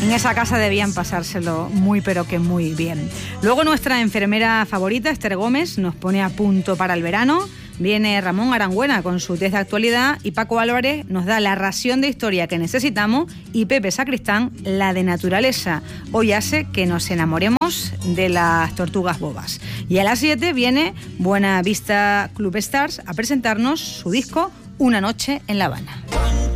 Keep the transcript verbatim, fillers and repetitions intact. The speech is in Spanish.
En esa casa debían pasárselo muy pero que muy bien. Luego nuestra enfermera favorita, Esther Gómez, nos pone a punto para el verano. Viene Ramón Arangüena con su test de actualidad y Paco Álvarez nos da la ración de historia que necesitamos y Pepe Sacristán la de naturaleza. Hoy hace que nos enamoremos de las tortugas bobas. Y a las siete viene Buena Vista Club Stars a presentarnos su disco Una noche en La Habana.